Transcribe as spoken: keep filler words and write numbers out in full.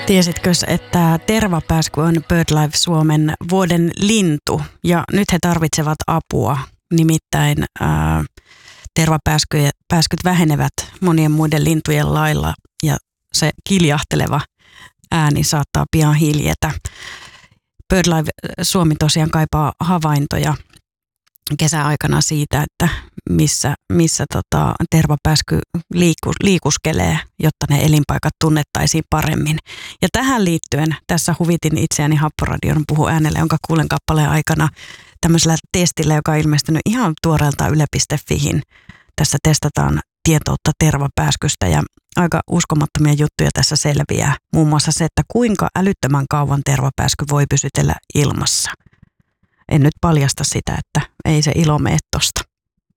Tiesitkö, että tervapääsky on BirdLife Suomen vuoden lintu ja nyt he tarvitsevat apua, nimittäin ää, tervapääskyt vähenevät monien muiden lintujen lailla ja se kiljahteleva ääni saattaa pian hiljetä. BirdLife Suomi tosiaan kaipaa havaintoja kesäaikana siitä, että missä, missä tota, tervapääsky liiku, liikuskelee, jotta ne elinpaikat tunnettaisiin paremmin. Ja tähän liittyen tässä huvitin itseäni Happoradion Puhu äänelle, jonka kuulen kappaleen aikana tämmöisellä testillä, joka on ilmestynyt ihan tuoreelta yle piste fihin. Tässä testataan tietoutta tervapääskystä ja aika uskomattomia juttuja tässä selviää. Muun muassa se, että kuinka älyttömän kauan tervapääsky voi pysytellä ilmassa. En nyt paljasta sitä, että ei se ilo mene tosta.